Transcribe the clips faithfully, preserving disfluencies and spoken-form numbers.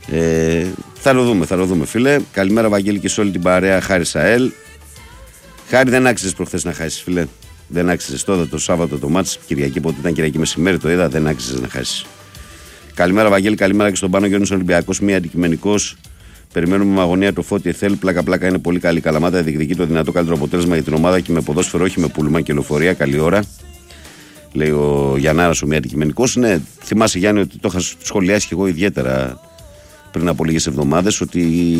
Ε, θα το δούμε, θα το δούμε, φίλε. Καλημέρα, Βαγγέλη, και σε όλη την παρέα. Χάρη Σαέλ. Χάρη, δεν άξιζε προχθές να χάσεις, φίλε. Δεν άξιζε τότε το Σάββατο το μάτς. Κυριακή, πότε ήταν Κυριακή μεσημέρι, το είδα. Δεν άξιζε να χάσεις. Καλημέρα, Βαγγέλη, καλημέρα και στον Πάνο Γιώργος Ολυμπιακός. Μία αντικειμενικός. Περιμένουμε με αγωνία το Φώτη Εθέλ. Πλάκα-πλάκα είναι πολύ καλή Καλαμάτα. Διεκδικεί το δυνατό καλύτερο αποτέλεσμα για την ομάδα και με ποδόσφαιρο, όχι με πούλμαν και λεωφορεία. Καλή ώρα. Λέει ο Γιαννάρας, ο μία αντικειμενικός. Ναι, θυμάσαι, Γιάννη, ότι το είχα σχολιάσει και εγώ ιδιαίτερα πριν από λίγες εβδομάδες, ότι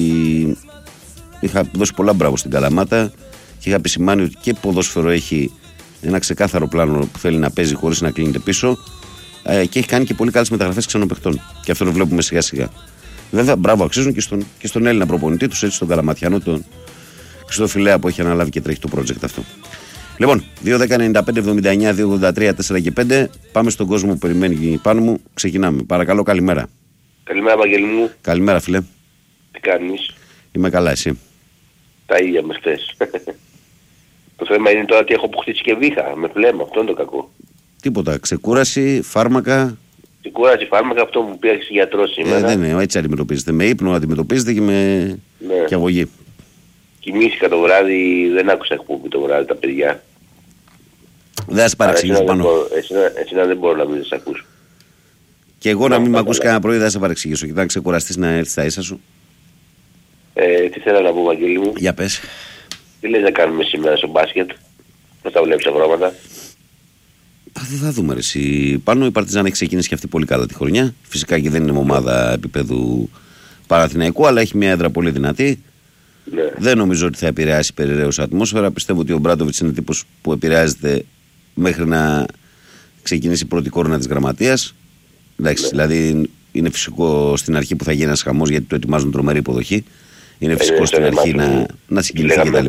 είχα δώσει πολλά μπράβο στην Καλαμάτα και είχα επισημάνει ότι και ποδόσφαιρο έχει ένα ξεκάθαρο πλάνο που θέλει να παίζει χωρίς να κλείνεται πίσω, ε, και έχει κάνει και πολύ καλές μεταγραφές ξένων παιχτών. Και αυτό το βλέπουμε σιγά σιγά. Βέβαια, μπράβο αξίζουν και στον, και στον Έλληνα προπονητή του, έτσι, τον Καλαματιανό, τον Χριστόφιλέα, που έχει αναλάβει και τρέχει το project αυτό. Λοιπόν, δύο δέκα ενενήντα πέντε εβδομήντα εννιά δύο ογδόντα τρία τέσσερα και πέντε. Πάμε στον κόσμο που περιμένει πάνω μου. Ξεκινάμε. Παρακαλώ, καλημέρα. Καλημέρα, Βαγγέλη μου. Καλημέρα, φίλε. Τι κάνεις? Είμαι καλά, εσύ? Τα ίδια με χθες. Το θέμα είναι τώρα ότι έχω αποκτήσει και βήχα με φλέμα. Αυτό είναι το κακό. Τίποτα. Ξεκούραση, φάρμακα. Ξεκούραση, φάρμακα, αυτό που πήγα και γιατρός σήμερα. Ε, δεν είναι, έτσι αντιμετωπίζετε. Με ύπνο αντιμετωπίζετε και με ναι. και αγωγή. Κοιμήθηκα το βράδυ, δεν άκουσα εκπομπή το βράδυ τα παιδιά. Δεν θα σε παρεξηγήσω πάνω. Εσύ να δεν μπορώ να μην σε ακούσω. Και εγώ να μην με ακούς κανένα πρωί δεν θα σε παρεξηγήσω. Και να ξεκουραστείς να έρθεις στα ίσα σου. Ε, τι θέλω να πω, Βαγγέλη μου. Για πες. Τι λες να κάνουμε σήμερα στο μπάσκετ? Πώς τα βλέπεις τα πράγματα? Δεν θα δούμε, ρε, εσύ. Πάνω η Παρτιζάν έχει ξεκινήσει και αυτή πολύ καλά τη χρονιά. Φυσικά και δεν είναι ομάδα επίπεδου Παναθηναϊκού, αλλά έχει μια έδρα πολύ δυνατή. Ναι. Δεν νομίζω ότι θα επηρεάσει περιραίως ατμόσφαιρα. Πιστεύω ότι ο Μπράντοβιτς είναι τύπος που επηρεάζεται μέχρι να ξεκινήσει η πρώτη κόρνα της γραμματείας. Εντάξει, ναι. Δηλαδή είναι φυσικό στην αρχή που θα γίνει ένας χαμός, γιατί το ετοιμάζουν τρομερή υποδοχή. Είναι φυσικό ε, στην αρχή να, να συγκινηθεί κτλ.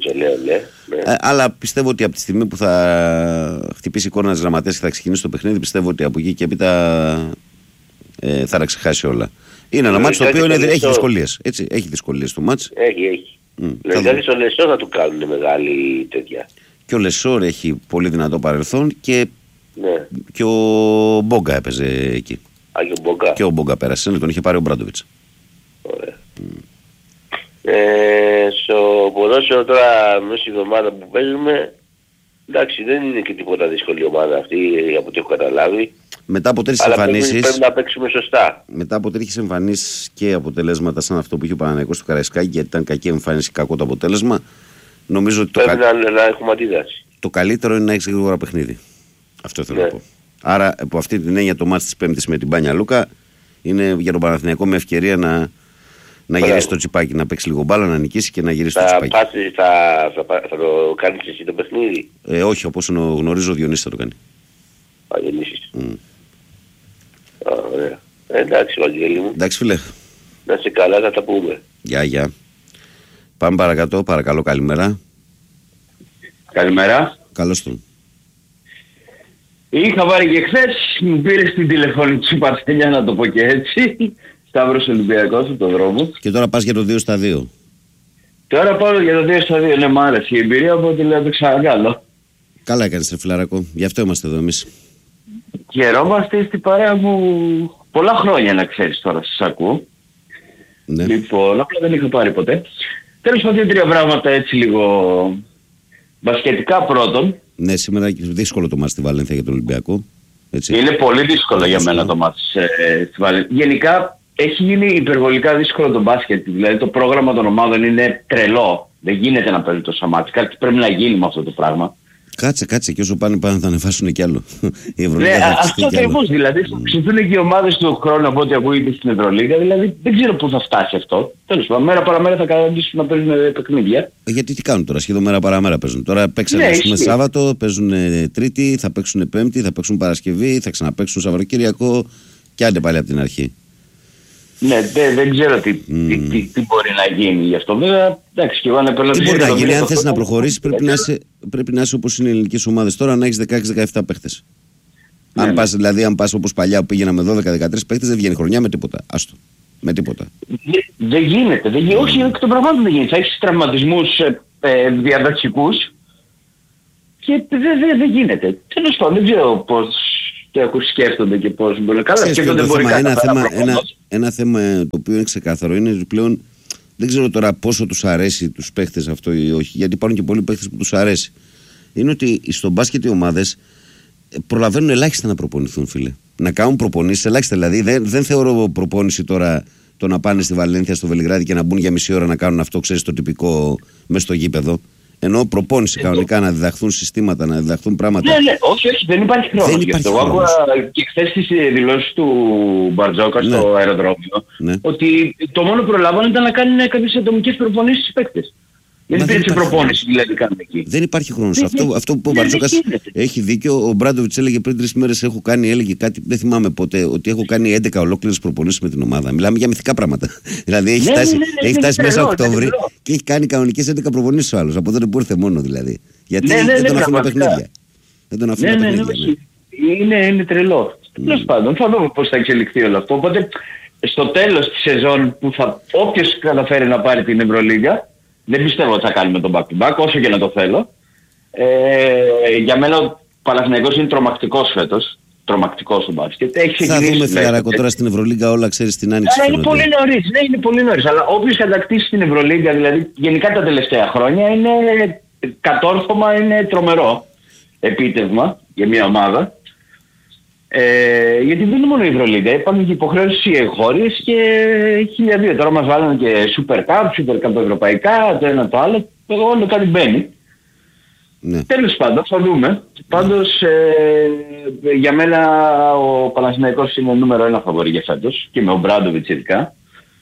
Ε, αλλά πιστεύω ότι από τη στιγμή που θα χτυπήσει η κόρνα της γραμματείας και θα ξεκινήσει το παιχνίδι, πιστεύω ότι από εκεί και έπειτα ε, θα τα ξεχάσει όλα. Είναι ένα μάτς το οποίο είναι, έχει δυσκολίες. Έτσι, έχει δυσκολίες το μάτς. Έχει, έχει. Mm, δηλαδή στο Λεσόρ θα του κάνουν μεγάλη τέτοια. Και ο Λεσόρ έχει πολύ δυνατό παρελθόν και, ναι. και ο Μπόγκα έπαιζε εκεί. Α, και ο Μπόγκα. Και ο Μπόγκα πέρασε, τον είχε πάρει ο Μπράντοβιτς. Ωραία. Mm. Ε, στο ποδόσφαιρο τώρα μέσα στη εβδομάδα που παίζουμε, εντάξει, δεν είναι και τίποτα δύσκολη ομάδα αυτή από ό,τι έχω καταλάβει. Μετά από τρεις εμφανίσεις, πρέπει να παίξουμε σωστά. Μετά από τρεις εμφανίσεις και αποτελέσματα σαν αυτό που είχε ο Παναθηναϊκός στο Καραϊσκάκι, γιατί ήταν κακή εμφάνιση, κακό το αποτέλεσμα, νομίζω ότι το, πρέπει κα... να, να έχουμε αντίδραση. Το καλύτερο είναι να έχεις γρήγορα παιχνίδι. Αυτό θέλω ναι. να πω. Άρα, από αυτή την έννοια, το μάτς της Πέμπτης με την Μπάνια Λούκα είναι για τον Παναθηναϊκό με ευκαιρία να, να γυρίσει το τσιπάκι, να παίξει λίγο μπάλα, να νικήσει και να γυρίσει θα το τσιπάκι. Πάσει, θα, θα, θα, θα το κάνεις εσύ το παιχνίδι? Ε, όχι, όπως γνωρίζω, ο Διονύσης θα το κάνει. Α, Διονύσης. Mm. Ωραία. Ε, εντάξει, Βαγγέλη μου. Εντάξει, φίλε. Να είσαι καλά, θα τα πούμε. Γεια, γεια. Πάμε παρακάτω, παρακαλώ, καλημέρα. Καλημέρα. Καλώς τον. Είχα βάλει και χθες, μου πήρε στην τηλεφωνική σου Παρθένια, να το πω και έτσι. Σταύρος Ολυμπιακός από τον δρόμο. Και τώρα πας για το δύο στα δύο. Τώρα πάω για το δύο στα δύο, ναι, μ' άρεσε η εμπειρία, οπότε λέω το ξανακάνω. Καλά έκανες, ρε φιλαράκο. Γι' αυτό είμαστε εδώ εμείς. Χαιρόμαστε στην παρέα μου πολλά χρόνια, να ξέρεις, τώρα σας ακούω. Ναι. Λοιπόν, απλά δεν είχα πάρει ποτέ. Τέλος πάντων, τρία πράγματα έτσι λίγο μπασκετικά. Πρώτον. Ναι, σήμερα δύσκολο το μάτς στη Βαλένθια για τον Ολυμπιακό. Έτσι. Είναι πολύ δύσκολο για μένα το μάτς ε, στη Βαλένθια. Γενικά έχει γίνει υπερβολικά δύσκολο το μπάσκετ. Δηλαδή το πρόγραμμα των ομάδων είναι τρελό. Δεν γίνεται να παίζει τόσα μάτς. Κάτι πρέπει να γίνει με αυτό το πράγμα. Κάτσε, κάτσε και όσο πάνε πάνε θα ανεβάσουν κι άλλο. Ναι, αυτό ακριβώς, δηλαδή θα ψηθούν και οι ομάδες του χρόνου από ό,τι ακούγεται στην Ευρωλίγα, δηλαδή δεν ξέρω πού θα φτάσει αυτό. Τέλος πάντων, μέρα παραμέρα θα καταντήσουν να παίζουν παιχνίδια. Γιατί τι κάνουν τώρα, σχεδόν μέρα παραμέρα παίζουν. Τώρα παίξανε ναι, πούμε, Σάββατο, παίζουν Τρίτη, θα παίξουν Πέμπτη, θα παίξουν Παρασκευή, θα ξαναπαίξουν Σαββατοκύριακο και άντε πάλι από την αρχή. Ναι, δεν, δεν ξέρω τι, mm. τι, τι, τι μπορεί να γίνει γι' αυτό. Βέβαια, εντάξει, και εγώ αν επέλεγα. Τι μπορεί να γίνει, αν θες να προχωρήσεις, πρέπει να είσαι, πρέπει να είσαι όπως είναι οι ελληνικές ομάδες τώρα, να έχεις δεκαέξι δεκαεπτά παίχτες. Ναι, αν ναι. πας, δηλαδή, αν πας όπως παλιά που πήγαινα με δώδεκα δεκατρείς παίχτες, δεν βγαίνει χρονιά με τίποτα. Άστο. Με τίποτα. Δεν δε γίνεται. Δεν γι... mm. Όχι, εκ των πραγμάτων δεν γίνεται. Θα έχεις τραυματισμούς ε, ε, διαδραστικούς και δεν δε, δε γίνεται. Τέλος πάντων, δεν ξέρω πώς και έχουν σκέφτονται και πώς μπορεί. Καλά, Ξέρεις, σκέφτονται το μπορεί θέμα, κάτι ένα, θέμα, να ένα, ένα θέμα το οποίο είναι ξεκάθαρο είναι ότι πλέον δεν ξέρω τώρα πόσο τους αρέσει τους παίχτες αυτό ή όχι, γιατί υπάρχουν και πολλοί παίχτες που τους αρέσει. Είναι ότι στο μπάσκετ οι ομάδες προλαβαίνουν ελάχιστα να προπονηθούν, φίλε. Να κάνουν προπονήσεις ελάχιστα. Δηλαδή δεν, δεν θεωρώ προπόνηση τώρα το να πάνε στη Βαλένθια, στο Βελιγράδι και να μπουν για μισή ώρα να κάνουν αυτό, ξέρεις, το τυπικό μέσα στο γήπεδο. Ενώ προπόνηση κανονικά να διδαχθούν συστήματα, να διδαχθούν πράγματα. Ναι, ναι, όχι, όχι, δεν υπάρχει χρόνος. Δεν υπάρχει εγώ χρόνος. άκουγα και χθες τις δηλώσεις του Μπαρτζόκα Ναι. στο αεροδρόμιο, Ναι. ότι το μόνο που προλάβανε ήταν να κάνουν κάποιες ατομικές προπονήσεις στους παίκτες. Δεν Μα δεν υπήρξε υπάρχει προπόνηση δηλαδή κάνουν εκεί. Δεν υπάρχει χρόνος. Δεν Αυτό, γίνεται. αυτό που ο Ναι, Μπαρτζόκας δεν γίνεται. έχει δίκιο. Ο Μπράντοβιτς έλεγε πριν τρεις μέρες έχω κάνει, έλεγε κάτι, δεν θυμάμαι ποτέ, ότι έχω κάνει έντεκα ολόκληρες προπονήσεις με την ομάδα. Μιλάμε για μυθικά πράγματα. δηλαδή έχει Ναι, φτάσει, ναι, ναι, ναι, έχει είναι φτάσει μέσα τρελό, Οκτώβρη είναι τρελό. και έχει κάνει κανονικές έντεκα προπονήσεις ο άλλος. Από τότε που ήρθε μόνο δηλαδή. Γιατί Ναι, ναι, δεν ναι, τον αφήνει πραγματικά. παιχνίδια. Δεν τον αφήνει Ναι, ναι, ναι, παιχνίδια. ναι. όχι. Είναι, είναι τρελό. Τέλος πάντων, θα δούμε πώς θα εξελιχθεί όλο αυτό. Οπότε, στο τέλος της σεζόν που θα, όποιος καταφέρει να πάρει την Ευρωλίγκα, δεν πιστεύω ότι θα κάνουμε τον back-to-back, όσο και να το θέλω. Ε, για μένα ο Παναθηναϊκός είναι τρομακτικός φέτος. Τρομακτικός στο μπάσκετ. Έχει Θα ξεκινήσει δούμε μέχρι φιλαράκο τώρα. τώρα στην Ευρωλίγκα όλα, ξέρεις, την άνοιξη. Αλλά είναι φαίνονται. πολύ νωρίς, ναι, είναι πολύ νωρίς. Αλλά όποιος κατακτήσει την Ευρωλίγκα, δηλαδή γενικά τα τελευταία χρόνια, είναι κατόρθωμα, είναι τρομερό επίτευγμα για μια ομάδα. Ε, γιατί δεν είναι μόνο η Ευρωλίγκα, υπάρχουν και υποχρέωσεις οι εγχώριες και χίλια δύο. Τώρα μας βάλανε και Super Cup, Super Cup ευρωπαϊκά, το ένα το άλλο, όλο κάτι μπαίνει. Ναι. Τέλος πάντων, θα δούμε. Πάντως, ε, για μένα ο Παναθηναϊκός είναι νούμερο ένα φαβορί για φέτος και με ο Μπράντοβιτς ειδικά.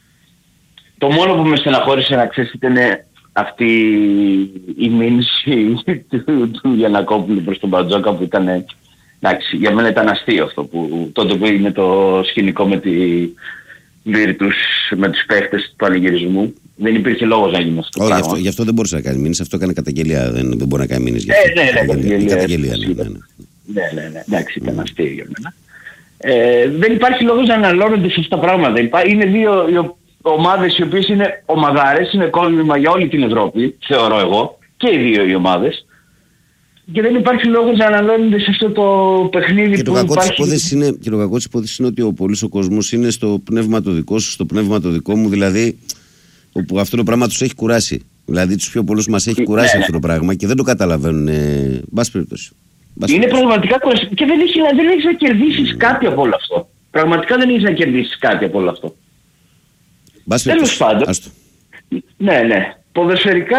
Το μόνο που με στεναχώρησε να ξέρεις ήταν αυτή η μήνυση του, του Γιαννακόπουλου προς τον Μπαρτζόκα που ήταν, εντάξει, για μένα ήταν αστείο αυτό που τότε που είναι το σκηνικό με τη Virtus, με τους παίχτες του πανηγυρισμού. Δεν υπήρχε λόγος να γίνει αυτό το Όχι, γι' πράγμα. αυτό, γι' αυτό δεν μπορούσε να κάνει μήνυση. Αυτό έκανε καταγγελία. Δεν, δεν μπορεί να κάνει μήνυση. Ε, ναι, ναι, καταγγελία. καταγγελία. καταγγελία ναι, ναι, ναι. Ναι, ναι, ναι. Εντάξει, ήταν αστείο για μένα. Ε, δεν υπάρχει λόγος να αναλώνονται σε αυτά τα πράγματα. Υπά- Είναι δύο οι ο- ομάδες οι οποίες είναι ομαδάρες, είναι κόλλημα για όλη την Ευρώπη, θεωρώ εγώ, και οι δύο οι ομάδες. Και δεν υπάρχει λόγος να αναλώνονται σε αυτό το παιχνίδι Και το που κακό της υπάρχει. υπόθεσης είναι, και το κακό της υπόθεσης είναι ότι ο πολύς ο κόσμος είναι στο πνεύμα το δικό σου, στο πνεύμα το δικό μου, δηλαδή όπου αυτό το πράγμα τους έχει κουράσει. Δηλαδή τους πιο πολλούς μας έχει κουράσει ναι, αυτό το πράγμα και δεν το καταλαβαίνουν. Ε, μπας περιπτώσει. Μπας Είναι περιπτώσει. πραγματικά κουραστικό και δεν έχεις, δεν έχεις να κερδίσεις κάτι από όλο αυτό. Πραγματικά δεν έχεις να κερδίσεις κάτι από όλο αυτό. Μπας Τέλος περιπτώσει. πάντων. Άστο. Ναι, ναι. Ποδοσφαιρικά,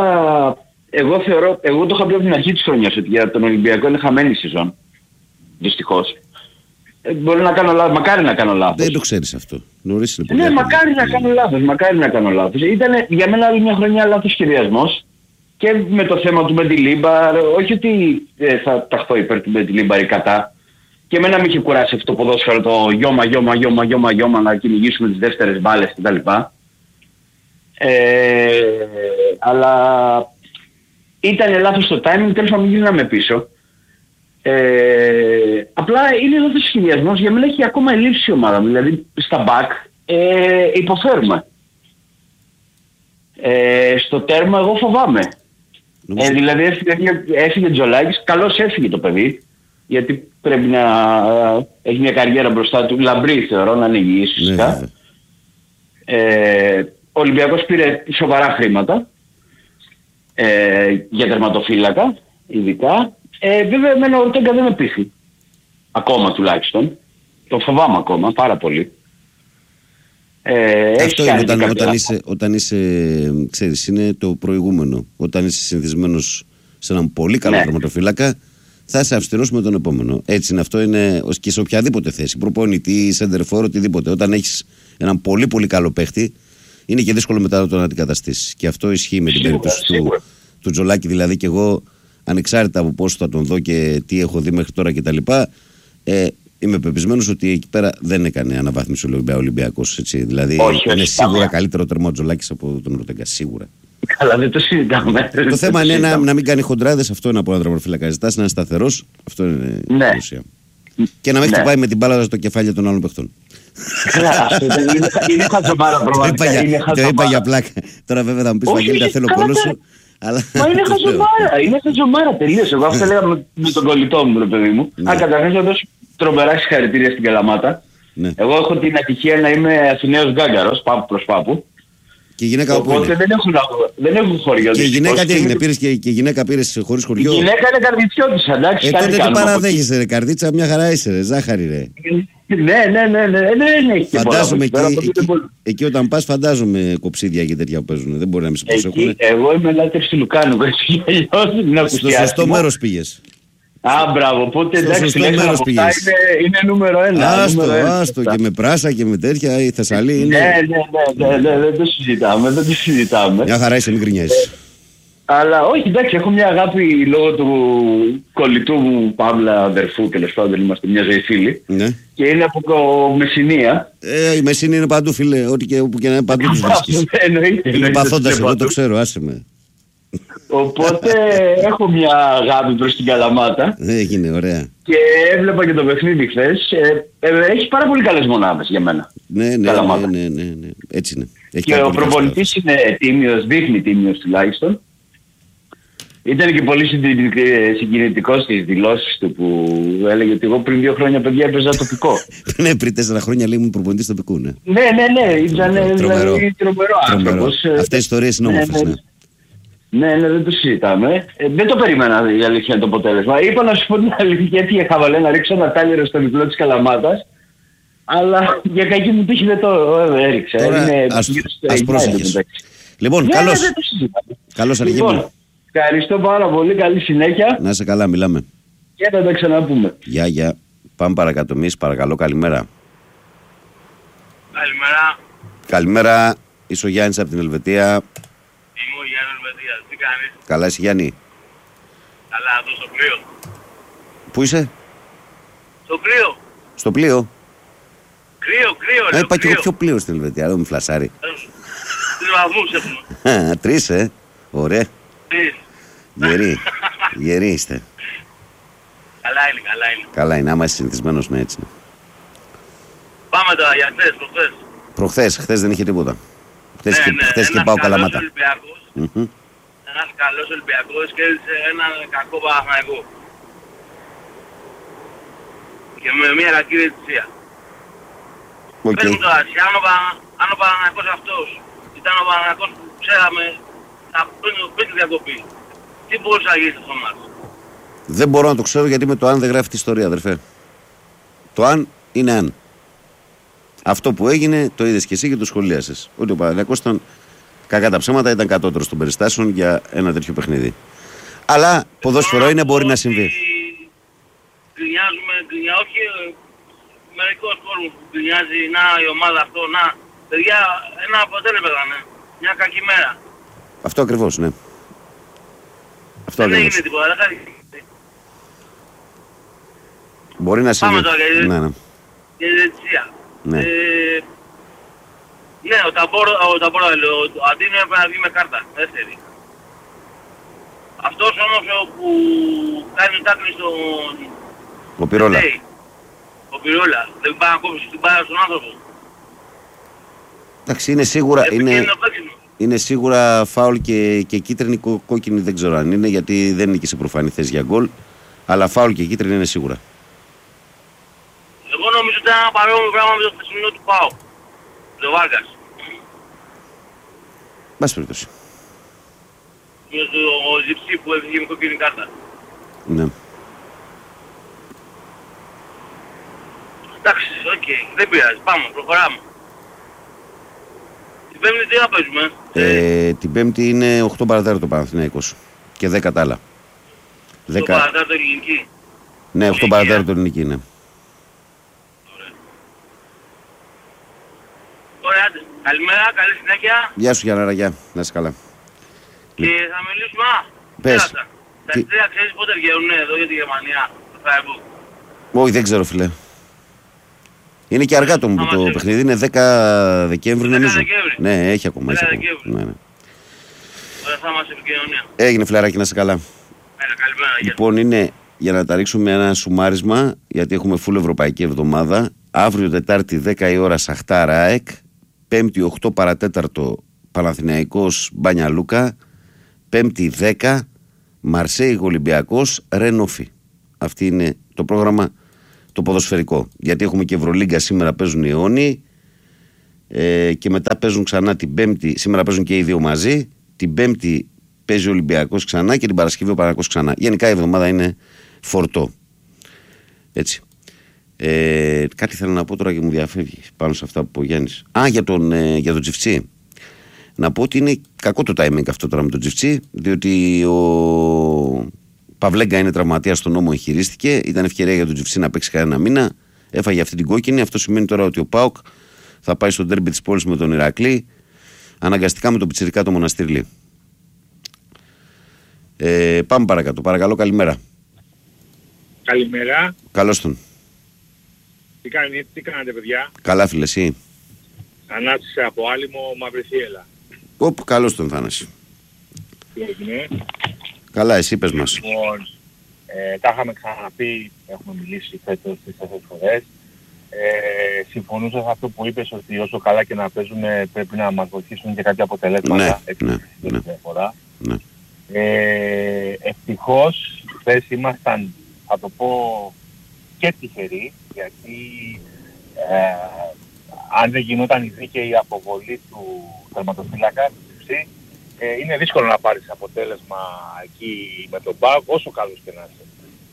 εγώ θεωρώ, εγώ το είχα πει από την αρχή της χρονιάς ότι για τον Ολυμπιακό είναι χαμένη η σεζόν. Δυστυχώς. Ε, μπορεί να κάνω λάθος, μακάρι να κάνω λάθος. Δεν το ξέρεις αυτό. Νωρίς είναι πολύ Ναι, ακόμα. μακάρι να κάνω λάθος, μακάρι να κάνω λάθος. Ήταν για μένα άλλη μια χρονιά λάθος σχεδιασμός και με το θέμα του Μεντιλίμπαρ, όχι ότι ε, θα ταχθώ υπέρ του Μεντιλίμπαρ ή κατά. Και εμένα με είχε κουράσει αυτό το ποδόσφαιρο, το γιώμα, γιώμα, γιώμα, γιώμα, γιώμα, να κυνηγήσουμε τις δεύτερες μπάλες κτλ. Ε, αλλά ήταν λάθος το timing, τέλος πάντων γυρνάμε πίσω. Ε, απλά είναι λάθος σχεδιασμός, για μένα έχει ακόμα ελλείψει η ομάδα μου, δηλαδή στα back ε, υποφέρουμε. Ε, στο τέρμα εγώ φοβάμαι. Νομίζω- Ε, δηλαδή έφυγε, έφυγε Τζολάκης, καλώς έφυγε το παιδί, γιατί πρέπει να έχει μια καριέρα μπροστά του, λαμπρή θεωρώ, να είναι υγιής Ναι, φυσικά. βέβαια. Ε, ο Ολυμπιακός πήρε σοβαρά χρήματα ε, για τερματοφύλακα, ειδικά. Ε, βέβαια εμένα ο Ορτέγκα δεν με πείθει. Ακόμα τουλάχιστον. Το φοβάμαι ακόμα πάρα πολύ. Ε, έχει Αυτό είναι κάνει όταν, και όταν, κάποια- είσαι, όταν είσαι, ξέρεις, είναι το προηγούμενο. Όταν είσαι συνηθισμένος σε έναν πολύ καλό Ναι. τερματοφύλακα, θα είσαι αυστηρός με τον επόμενο. Έτσι είναι, αυτό είναι ως και σε οποιαδήποτε θέση. Προπονητή, σεντερφόρ, οτιδήποτε. Όταν έχεις έναν πολύ πολύ καλό παίχτη, είναι και δύσκολο μετά να τον αντικαταστήσεις. Και αυτό ισχύει με την Σίγουρα, περίπτωση του, σίγουρα. του Τζολάκη. Δηλαδή και εγώ, ανεξάρτητα από πώς θα τον δω και τι έχω δει μέχρι τώρα κτλ. Ε, είμαι πεπισμένος ότι εκεί πέρα δεν έκανε αναβάθμιση ο Ολυμπιακός. Έτσι. Δηλαδή Όχι, είναι όχι, σίγουρα πάμε. καλύτερο τερμό ο Τζολάκης από τον Ορτέγκα. Σίγουρα. Καλά, δεν το συζητάμε. Το θέμα είναι να, να μην κάνει χοντράδες. Αυτό είναι από ένα τερματοφύλακα. Ζητάς να είναι σταθερός. Αυτό είναι Ναι. η ουσία. Και να μην Ναι. χτυπάει με την μπάλα στο κεφάλι των άλλων παιχτών. Καλά, αυτό δεν είναι, είναι χαζομάρα Το είπα πραγματικά. για- Είναι Το είπα χαζομάρα. για πλάκα. Τώρα βέβαια θα μου πεις Όχι, Βαγγέλη, τα θέλω καλά, κόλο καλά. σου. Αλλά... Μα είναι χαζομάρα, είναι χαζομάρα τελείως. Εγώ αυτό λέγα με, με τον κολλητό μου, ρε παιδί μου. Ναι. Αν καταρχάς να δώσω τρομερά συγχαρητήρια στην Καλαμάτα. Ναι. Εγώ έχω την ατυχία να είμαι Αθηναίος γκάγκαρος, πάπου προς πάπου. Και η γυναίκα όπου οπότε δεν έχουν, δεν έχουν χωριό. Και η γυναίκα τι έγινε, πήρες και, και η γυναίκα πήρες χωρίς χωριό. Η γυναίκα είναι καρδιτσιώτης, εντάξει. Ε, τότε τι παραδέχεσαι ρε καρδίτσα, μια χαρά είσαι ρε, ζάχαρη ρε. Ναι, ναι, ναι, ναι, δεν έχει φαντάζομαι εκεί, εκεί, εκεί, εκεί όταν πας φαντάζομαι κοψίδια και τέτοια που παίζουν, δεν μπορεί να μην σε προσέχουν. Εγώ είμαι λάτρης του Λουκάνου, έτσι κι αλλιώς. Στο σωστό μέρος πήγες. Α, μπράβο, οπότε εντάξει, είναι, είναι νούμερο ένα. Άστο, νούμερο άστο, ένα. Και με πράσα και με τέτοια, η Θεσσαλή είναι... Ναι, ναι, ναι, ναι, ναι, δεν το συζητάμε, δεν το συζητάμε. Μια χαρά είσαι, μην γκρινιάζεις. Αλλά όχι, εντάξει, έχω μια αγάπη λόγω του κολλητού μου, Παύλα, αδερφού, τέλος πάντων, είμαστε μια ζωή φίλη. Ναι. Και είναι από Μεσσηνία. Ε, η Μεσσηνία είναι παντού, φίλε, ό,τι και όπου και να είναι παντού τους βρίσκεις. Είναι παθώντας, εγώ το ξέρω, άσε με. Οπότε έχω μια αγάπη προς την Καλαμάτα. Έγινε, ωραία. Και έβλεπα και το παιχνίδι χθες. Ε, ε, έχει πάρα πολύ καλές μονάδες για μένα. Ναι, ναι, ναι, ναι, ναι, ναι. Έτσι είναι. Έχει και ο προπονητής είναι τίμιος, δείχνει τίμιος τουλάχιστον. Ήταν και πολύ συγκινητικός στις δηλώσεις του που έλεγε ότι εγώ πριν δύο χρόνια παιδιά έπαιζα τοπικό. Ναι, πριν τέσσερα χρόνια λέει ήμουν προπονητής τοπικού, ναι. Ναι, ναι, ναι, ήταν τρομερό άνθρωπος. Αυτές οι ιστορίες είναι όμορφες, ναι. Ναι, ναι, δεν το συζητάμε. Ε, δεν το περίμενα η αλήθεια το αποτέλεσμα. Είπα να σου πω την αλήθεια γιατί είχα να ρίξω ένα τάλιρο στο διπλό της Καλαμάτας. Αλλά για κακή μου τύχη δεν το έριξα. Τώρα, είναι ας, ας πρόσεχες. Λοιπόν, ναι, καλώς. Καλώς αργή λοιπόν, μου. Ευχαριστώ πάρα πολύ. Καλή συνέχεια. Να είσαι καλά, μιλάμε. Και θα τα ξαναπούμε. Γεια, γεια. Πάμε παρακάτω εμείς, παρακαλώ, καλημέρα. Καλημέρα. Καλημέρα. Είσαι ο Γιάννης από την Ελβετία. Είμαι ο Γιάννης Ελβετίας. Τι κάνεις? Καλά, είσαι Γιάννη? Καλά, εδώ στο πλοίο. Πού είσαι? Στο πλοίο. Στο πλοίο? Κρύο, κρύο, ρε. Ε, είπα και εγώ πιο πλοίο στην Ελβετία, δεν μου φλασάρει. Τρεις βαθμούς έχουμε. Τρεις, ε. Ωραία. Τρεις. Γεροί. Γεροί είστε. Καλά είναι, καλά είναι. Καλά είναι, άμα είσαι συνηθισμένος, ναι, έτσι είναι. Πάμε τώρα για χθες, προχθές. Προχθές, χθες δεν είχε τίποτα. Χθες ναι, και, ναι, χθες και πάω Καλαμάτα. Mm-hmm. Ένας καλός Ολυμπιακός κέρδισε έναν κακό Παναθηναϊκό. Και με μια κακή διαιτησία. Okay. Πες μου τώρα, αν ο, αν ο Παναθηναϊκός αυτός ήταν ο Παναθηναϊκός που ξέραμε πριν τη διακοπή, τι μπορούσε να γίνει στο μάτς? Δεν μπορώ να το ξέρω γιατί με το αν δεν γράφει τη ιστορία, αδερφέ. Το αν είναι αν. Αυτό που έγινε το είδες και εσύ και το σχολίασες. Ότι ο Παναθηναϊκός ήταν, κακά τα ψέματα, ήταν κατώτερος των περιστάσεων για ένα τέτοιο παιχνίδι. Αλλά ποδόσφαιρο είναι, μπορεί να συμβεί. Γκρινιάζουμε, γκρινιά, όχι μερικός κόσμος που γκρινιάζει, να η ομάδα αυτό, να. Παιδιά, ένα αποτέλεσμα ήταν, μια κακή μέρα. Αυτό ακριβώς, ναι. Αυτό δεν ακριβώς. έγινε τίποτα, δεν κάνει. Μπορεί να συμβεί. Πάμε τώρα για ναι, ναι. τη διαιτησία. Ναι. Ε, ναι, ο Ταμπόρο, ο Ταμπόρο, ο Αντίνο έπρεπε να βγει με κάρτα, δεύτερη. Αυτός όμως που κάνει τάκλη στον... Ο Πυρόλα. Ο Πυρόλα, δεν πάει να κόψει την πάρα στον άνθρωπο. Εντάξει, είναι σίγουρα, είναι, είναι σίγουρα φάουλ και, και κίτρινη, κο, κόκκινη δεν ξέρω αν είναι, γιατί δεν είναι και σε προφανή θέση για γκολ, αλλά φάουλ και κίτρινη είναι σίγουρα. Εγώ νομίζω ότι ήταν ένα παρόμοιο πράγμα με το χθεσινό του ΠΑΟ. Το Βάρκας. Μπας περιπτώσει. Με το Ζιψί που έφυγε με κόκκινη κάρτα. Ναι. Εντάξει, οκ, okay, δεν πειράζει. Πάμε, προχωράμε. Την Πέμπτη τι να παίζουμε? Ε, την Πέμπτη είναι οκτώ παρατέταρτο το Παναθηναϊκός και δέκα τα άλλα. οκτώ παρατέταρτο ελληνική. Ναι, οκτώ παρατέταρτο ελληνική, ναι. Ωραία, καλημέρα, καλή συνέχεια. Γεια σου Γιάνναρα, γεια. Να είσαι καλά. Και θα μιλήσουμε, α, πες. Τα τρία ξέρεις πότε βγαίνουν εδώ για τη Γερμανία, το Facebook? Όχι, δεν ξέρω φίλε. Είναι και αργά το, μου, το παιχνίδι, είναι δέκα Δεκέμβρη νομίζω. Δεκέμβρη. Ναι, έχει ακόμα. δέκα Έχει ακόμα. Ναι, ναι. Ωραία, θα είμαστε επικοινωνία. Έγινε φιλαράκι, να είσαι καλά. Έλα, καλημέρα. Λοιπόν, είναι για να τα ρίξουμε ένα σουμάρισμα, γιατί έχουμε φουλ ευρωπαϊκή εβδομάδα. Αύριο Τετάρτη δέκα η ώρα Σαχτάρ ΑΕΚ. Πέμπτη οκτώ παρατέταρτο Παναθηναϊκός Μπάνια Λούκα. Πέμπτη δέκα, Μαρσέιγ Ολυμπιακός, Ρενόφι. Αυτή είναι το πρόγραμμα το ποδοσφαιρικό. Γιατί έχουμε και Ευρωλίγκα, σήμερα παίζουν οι Ιόνιοι ε, και μετά παίζουν ξανά την Πέμπτη. Σήμερα παίζουν και οι δύο μαζί. Την Πέμπτη παίζει ο Ολυμπιακός ξανά και την Παρασκευή ο Παναθηναϊκός ξανά. Γενικά η εβδομάδα είναι φορτό. Έτσι. Ε, κάτι θέλω να πω τώρα και μου διαφεύγει πάνω σε αυτά που είπε ο Γιάννης. Α, για τον, ε, για τον Τζιφτσί. Να πω ότι είναι κακό το timing αυτό τώρα με τον Τζιφτσί, διότι ο Παυλέγκα είναι τραυματίας, στον νόμο εγχειρίστηκε. Ήταν ευκαιρία για τον Τζιφτσί να παίξει κανένα μήνα. Έφαγε αυτή την κόκκινη. Αυτό σημαίνει τώρα ότι ο ΠΑΟΚ θα πάει στο ντέρμπι της πόλης με τον Ηρακλή. Αναγκαστικά με τον πιτσιρικά το Μοναστήρλι. Ε, πάμε παρακάτω. Παρακαλώ, καλημέρα. Καλημέρα. Καλώς τον. Τι, κάνει, τι κάνετε, παιδιά? Καλά, φίλε, εσύ? Ανάστησε από Άλυμο, Μαυριθίελα. Οπ, καλώς τον, Θάναση. Τι έγινε? Καλά, εσύ πες μας. Λοιπόν, ε, τα είχαμε ξαναπεί, έχουμε μιλήσει φέτος τις τέσσερις φορές. Ε, συμφωνούσα σε αυτό που είπες, ότι όσο καλά και να παίζουν πρέπει να μας βοηθήσουν και κάποια αποτελέσματα. Ναι, έτσι, ναι, ναι. Φορά. ναι. Ε, ευτυχώς, χθες ήμασταν, θα το πω, και τυχεροί, γιατί ε, αν δεν γινόταν η δίκαιη αποβολή του τερματοφύλακα, ε, είναι δύσκολο να πάρεις αποτέλεσμα εκεί με τον ΠΑΟΚ, όσο καλός και να είσαι.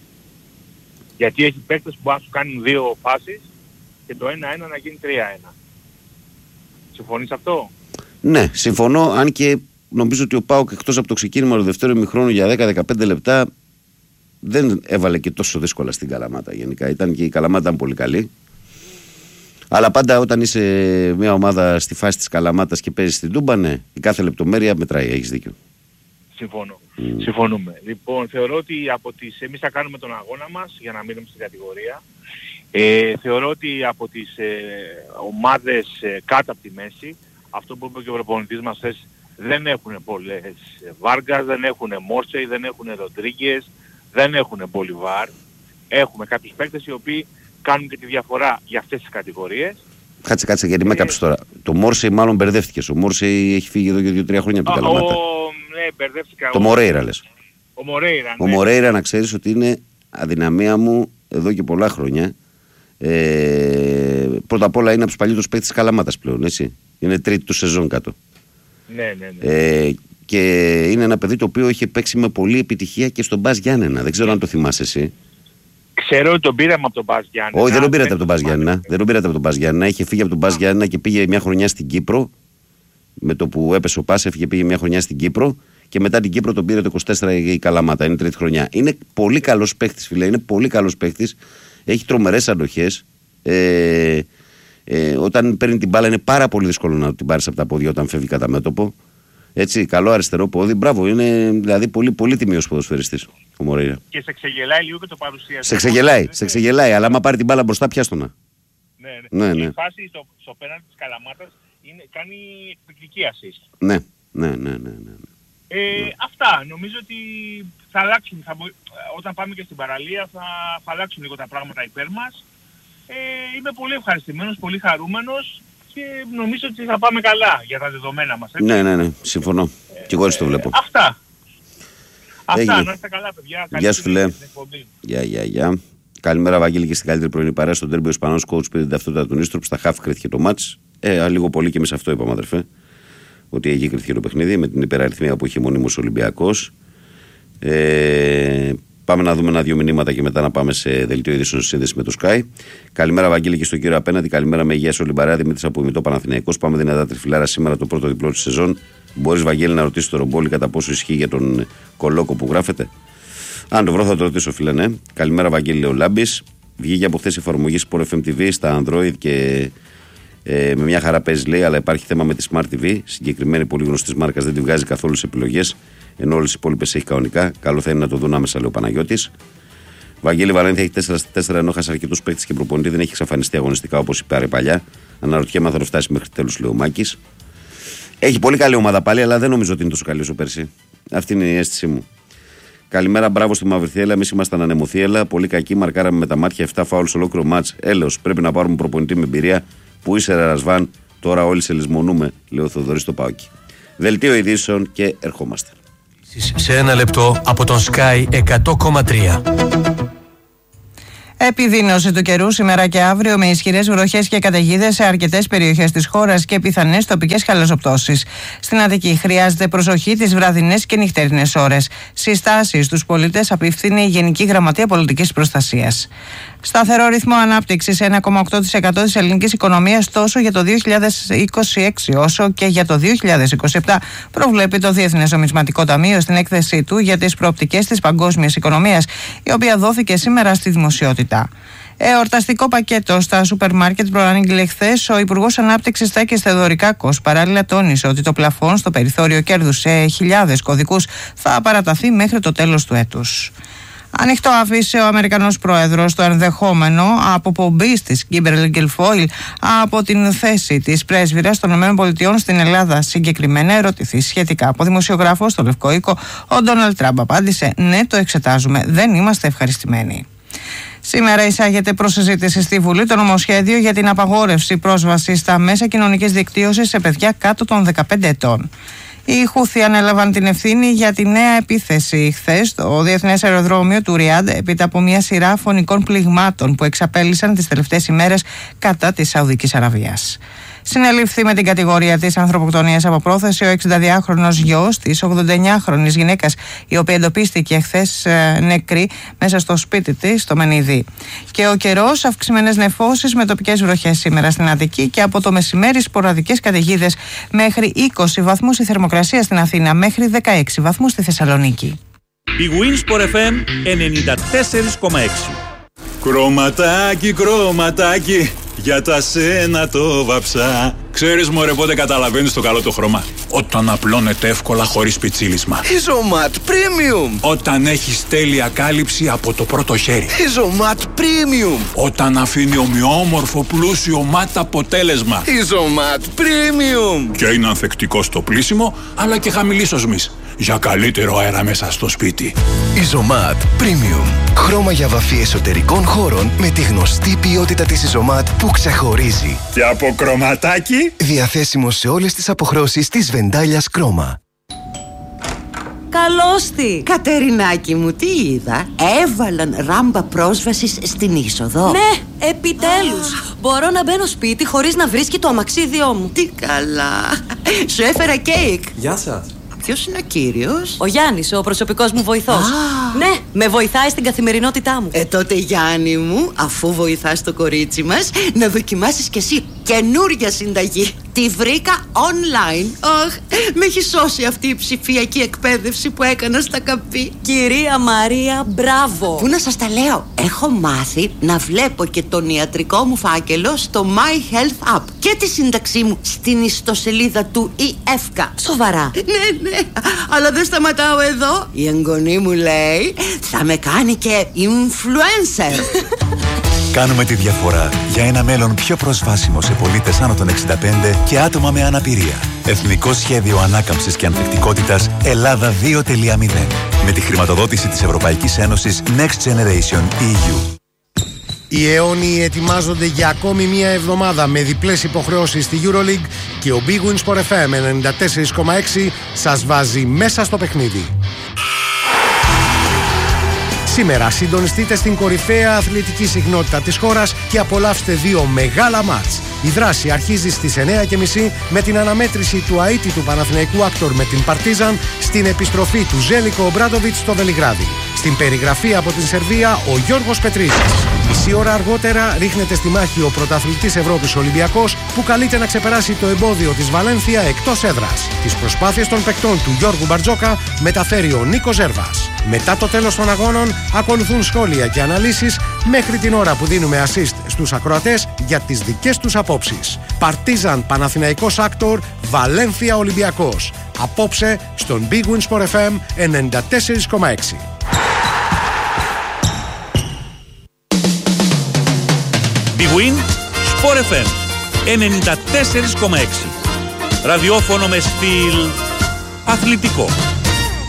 Γιατί έχει παίκτες που μπορούν να σου κάνουν δύο φάσεις και το ένα ένα να γίνει τρία ένα. Συμφωνείς αυτό? Ναι, συμφωνώ, αν και νομίζω ότι ο ΠΑΟΚ εκτός από το ξεκίνημα του δεύτερου ημιχρόνου για δέκα με δεκαπέντε λεπτά δεν έβαλε και τόσο δύσκολα στην Καλαμάτα γενικά. Ήταν και η Καλαμάτα ήταν πολύ καλή. Αλλά πάντα όταν είσαι μια ομάδα στη φάση της Καλαμάτας και παίζεις στην Τούμπα, ναι, η κάθε λεπτομέρεια μετράει, έχεις δίκιο. Συμφωνώ. Mm. Συμφωνούμε. Λοιπόν, θεωρώ ότι από τις, εμείς θα κάνουμε τον αγώνα μας για να μείνουμε στην κατηγορία. Ε, θεωρώ ότι από τις ε, ομάδες ε, κάτω από τη μέση, αυτό που είπε και ο προπονητής μας χθες, δεν έχουν πολλές Βάργκας, δεν έχουν Μόρσεϊ, δεν έχουν Ροντρίγκες, δεν έχουν Μπολιβάρ. Έχουμε κάποιους παίκτες οι οποίοι κάνουν και τη διαφορά για αυτές τις κατηγορίες. Κάτσε, κάτσε, γιατί με έκαψες τώρα. Το Μόρσεϊ μάλλον μπερδεύτηκες. Ο Μόρσεϊ έχει φύγει εδώ και δύο τρία χρόνια από την Καλαμάτα. Ναι, μπερδεύτηκα. Το Μορέιρα λες. Ο Μορέιρα, ναι. Ο Μορέιρα, να ξέρεις ότι είναι αδυναμία μου εδώ και πολλά χρόνια. Ε, πρώτα απ' όλα είναι από τους παλιότερους παίκτες της Καλαμάτας πλέον, έτσι. Είναι τρίτη του σεζόν κάτω. Ναι, ναι, ναι. Ε, και είναι ένα παιδί το οποίο έχει παίξει με πολλή επιτυχία και στον Μπας Γιάννενα. Δεν ξέρω αν το θυμάσαι εσύ. Ξέρω ότι τον πήραμε από τον Μπας Γιάννενα. Όχι, δεν τον πήρατε από τον Μπας Γιάννενα. Δεν τον πήρατε από τον Μπας Γιάννενα. Είχε φύγει από τον Μπας Γιάννενα και πήγε μια χρονιά στην Κύπρο. Με το που έπεσε ο Πας, έφυγε, πήγε μια χρονιά στην Κύπρο. Και μετά την Κύπρο τον πήρε το είκοσι τέσσερα η Καλαμάτα. Είναι τρίτη χρονιά. Είναι πολύ καλός παίχτης, φίλε. Είναι πολύ καλός παίχτης. Έχει τρομερές αντοχές. Ε, ε, όταν παίρνει την μπάλα είναι πάρα πολύ δύσκολο να την πάρεις από τα πόδια όταν φεύγει κατά μέτωπο. Έτσι, καλό αριστερό πόδι. Μπράβο, είναι δηλαδή πολύ, πολύ τιμίος ποδοσφαιριστής ο Μορέιρα. Και σε ξεγελάει λίγο και το παρουσίασε. Σε ξεγελάει, σε ξεγελάει, αλλά άμα πάρει την μπάλα μπροστά, πιάστονα. Ναι, ναι. ναι, ναι. Η φάση στο, στο πέναντι της Καλαμάτας είναι, κάνει εκπληκτική assist. Ναι, ναι, ναι, ναι, ναι. Ε, ναι. Αυτά. Νομίζω ότι θα αλλάξουν. Θα, όταν πάμε και στην παραλία θα, θα αλλάξουν λίγο τα πράγματα υπέρ μας. Ε, είμαι πολύ ευχαριστημένος, πολύ χαρούμενος και νομίζω ότι θα πάμε καλά για τα δεδομένα μας. Έτσι. Ναι, ναι, ναι. Συμφωνώ. Ε, και εγώ έτσι το βλέπω. Ε, αυτά. Έγινε. Αυτά. Να είστε καλά, παιδιά. Γεια σου, φιλέ. Γεια, γεια, γεια. Καλημέρα, Βαγγέλη, και στην καλύτερη πρωινή παρέα. Στον τέρμπι ο Ισπανός coach πήρε την ταυτότητα του Νίστροπ. Στα χαφ κρίθηκε το μάτς. Ε, λίγο πολύ και εμείς αυτό είπαμε, αδερφέ. Ότι εκεί κρίθηκε το παιχνίδι με την υπεραριθμία που είχε μονίμως ο Ολυμπιακός. Ε, πάμε να δούμε ένα-δύο μηνύματα και μετά να πάμε σε δελτίο ειδήσεων στη σύνδεση με το Sky. Καλημέρα, Βαγγέλη, και στον κύριο απέναντι. Καλημέρα με υγεία σε όλη την παρέα. Δημήτρης από Ημιτό Παναθηναϊκός. Πάμε δυνατά τριφυλάρα σήμερα το πρώτο διπλό της σεζόν. Μπορείς, Βαγγέλη, να ρωτήσεις το Ρομπόλι κατά πόσο ισχύει για τον κολόκο που γράφεται. Αν το βρω, θα το ρωτήσω, φίλε, ναι. Καλημέρα, Βαγγέλη, ο Λάμπης. Βγήκε από χθες η εφαρμογή Sport εφ εμ τι βι στα Android και ε, με μια χαρά παίζει, λέει, αλλά υπάρχει θέμα με τη Smart τι βι. Συγκεκριμένη πολύ γνωστή μάρκα δεν τη βγάζει καθόλου σε επιλογές, ενώ όλες οι υπόλοιπες έχει κανονικά. Καλό θα είναι να το δουν άμεσα, λέει ο Παναγιώτης. Βαγγέλη Βαλένθια έχει τέσσερα στα τέσσερα, ενώ χάσει αρκετούς παίκτες και προπονητή, δεν έχει εξαφανιστεί αγωνιστικά όπως είπε παλιά. Αναρωτιέμαι αν θα το φτάσει μέχρι τέλους, λέει ο Μάκης. Έχει πολύ καλή ομάδα πάλι, αλλά δεν νομίζω ότι είναι τόσο καλή όσο πέρσι. Αυτή είναι η αίσθησή μου. Καλημέρα, μπράβο στη Μαυριθίελα. Εμείς ήμασταν ανεμοθίελα. Πολύ κακή, μαρκάραμε με τα μάτια επτά φάουλ σε ολόκληρο μάτς. Έλεος, πρέπει να πάρουμε προπονητή με εμπειρία. Πού είσαι, Ρασβάν, τώρα όλοι σε λησμονούμε, λέει ο Θοδωρής στο Πάοκι. Δελτίο ειδήσεων και ερχόμαστε. Σε ένα λεπτό από τον Sky εκατό κόμμα τρία. Επιδείνωση του καιρού σήμερα και αύριο με ισχυρές βροχές και καταιγίδες σε αρκετές περιοχές της χώρας και πιθανές τοπικές χαλαζοπτώσεις. Στην Αττική χρειάζεται προσοχή τις βραδινές και νυχτερινές ώρες. Συστάσεις στους πολίτες απευθύνει η Γενική Γραμματεία Πολιτικής Προστασίας. Σταθερό ρυθμό ανάπτυξης ένα κόμμα οκτώ τοις εκατό της ελληνικής οικονομίας τόσο για το δύο χιλιάδες είκοσι έξι όσο και για το δύο χιλιάδες είκοσι επτά προβλέπει το Διεθνές Νομισματικό Ταμείο στην έκθεσή του για τις προοπτικές της παγκόσμιας οικονομίας, η οποία δόθηκε σήμερα στη δημοσιότητα. Εορταστικό πακέτο στα σούπερ μάρκετ προανήγγειλε χθες ο Υπουργός Ανάπτυξης Τάκης Θεοδωρικάκος. Παράλληλα, τόνισε ότι το πλαφόν στο περιθώριο κέρδους σε χιλιάδες κωδικούς θα παραταθεί μέχρι το τέλος του έτους. Ανοιχτό άφησε ο Αμερικανός Πρόεδρος το ενδεχόμενο αποπομπής της Kimberly Guilfoyle από την θέση της πρέσβυρας των ΗΠΑ στην Ελλάδα. Συγκεκριμένα, ερωτηθεί σχετικά από δημοσιογράφο στο Λευκό Οίκο, ο Ντόναλντ Τραμπ απάντησε: «Ναι, το εξετάζουμε. Δεν είμαστε ευχαριστημένοι». Σήμερα εισάγεται προς συζήτηση στη Βουλή το νομοσχέδιο για την απαγόρευση πρόσβασης στα μέσα κοινωνικής δικτύωσης σε παιδιά κάτω των δεκαπέντε ετών. Οι Χούθοι ανέλαβαν την ευθύνη για τη νέα επίθεση χθες στο διεθνές αεροδρόμιο του Ριάντ έπειτα από μια σειρά φωνικών πληγμάτων που εξαπέλυσαν τις τελευταίες ημέρες κατά της Σαουδικής Αραβίας. Συνελήφθη με την κατηγορία της ανθρωποκτονίας από πρόθεση ο εξηνταδυάχρονος γιος της ογδονταεννιάχρονης γυναίκας, η οποία εντοπίστηκε χθες νεκρή μέσα στο σπίτι της στο Μενιδί. Και ο καιρός, αυξημένες νεφώσεις με τοπικές βροχές σήμερα στην Αττική και από το μεσημέρι σποραδικές καταιγίδες μέχρι είκοσι βαθμούς η θερμοκρασία στην Αθήνα, μέχρι δεκαέξι βαθμούς στη Θεσσαλονίκη. Η Winsport εφ εμ ενενήντα τέσσερα κόμμα έξι. Κρωματάκι, κρωματάκι, για τα σένα το βαψά. Ξέρεις μωρέ πότε καταλαβαίνεις το καλό το χρώμα? Όταν απλώνεται εύκολα χωρίς πιτσίλισμα. Ιζωμάτ Premium. Όταν έχεις τέλεια κάλυψη από το πρώτο χέρι. Ιζωμάτ Premium. Όταν αφήνει ομοιόμορφο πλούσιο ματ αποτέλεσμα. Ιζωμάτ Premium. Και είναι ανθεκτικό στο πλύσιμο αλλά και χαμηλής οσμής, για καλύτερο αέρα μέσα στο σπίτι. Ιζωμάτ Premium. Χρώμα για βαφή εσωτερικών χώρων με τη γνωστή ποιότητα της Ιζωμάτ που ξεχωρίζει. Και από κρωματάκι. Διαθέσιμο σε όλες τις αποχρώσεις της Βεντάλιας Κρόμα. Καλώς τη! Κατερινάκη μου, τι είδα? Έβαλαν ράμπα πρόσβασης στην είσοδο. Ναι, επιτέλους! Ah. Μπορώ να μπαίνω σπίτι χωρίς να βρίσκει το αμαξίδιό μου. Τι καλά! Σου έφερα κέικ. Γεια σας. Ποιος είναι ο κύριος? Ο Γιάννης, ο προσωπικός μου βοηθός. Ah. Ναι, με βοηθάει στην καθημερινότητά μου. Ε, τότε Γιάννη μου, αφού βοηθάς το κορίτσι μας, να δοκιμάσεις κι εσύ καινούρια συνταγή. Τη βρήκα online. Αχ, με έχει σώσει αυτή η ψηφιακή εκπαίδευση που έκανα στα καπί. Κυρία Μαρία, μπράβο. Πού να σας τα λέω? Έχω μάθει να βλέπω και τον ιατρικό μου φάκελο στο My Health App και τη σύνταξή μου στην ιστοσελίδα του ι εφ κέι. Σοβαρά? Ναι, ναι, αλλά δεν σταματάω εδώ. Η εγγονή μου λέει θα με κάνει και influencer. Κάνουμε τη διαφορά για ένα μέλλον πιο προσβάσιμο σε πολίτες άνω των εξήντα πέντε και άτομα με αναπηρία. Εθνικό Σχέδιο Ανάκαμψης και Ανθεκτικότητας Ελλάδα δύο τελεία μηδέν. Με τη χρηματοδότηση της Ευρωπαϊκής Ένωσης Next Generation ι γιου. Οι αιώνιοι ετοιμάζονται για ακόμη μία εβδομάδα με διπλές υποχρεώσεις στη EuroLeague και ο Big Win Sport εφ εμ ενενήντα τέσσερα κόμμα έξι σας βάζει μέσα στο παιχνίδι. Σήμερα συντονιστείτε στην κορυφαία αθλητική συχνότητα της χώρας και απολαύστε δύο μεγάλα μάτς. Η δράση αρχίζει στις εννιά και μισή με την αναμέτρηση του αίτητου Παναθηναϊκού Άκτορ με την Παρτίζαν στην επιστροφή του Ζέλικο Ομπράντοβιτς στο Βελιγράδι. Στην περιγραφή από την Σερβία ο Γιώργος Πετρίδης. Μισή ώρα αργότερα ρίχνεται στη μάχη ο πρωταθλητής Ευρώπης Ολυμπιακός που καλείται να ξεπεράσει το εμπόδιο της Βαλένθια εκτός έδρας. Τις προσπάθειες των παικτών του Γιώργου Μπαρτζόκα μεταφέρει ο Νίκος Ζέρβας. Μετά το τέλος των αγώνων ακολουθούν σχόλια και αναλύσεις μέχρι την ώρα που δίνουμε assist στους ακροατές για τις δικές τους απόψεις. Παρτίζαν Παναθηναϊκός Άκτορ, Βαλένθια Ολυμπιακός. Απόψε στον Big Win Sport εφ εμ ενενήντα τέσσερα κόμμα έξι. Big Win Sport εφ εμ ενενήντα τέσσερα κόμμα έξι. Ραδιόφωνο με στυλ αθλητικό.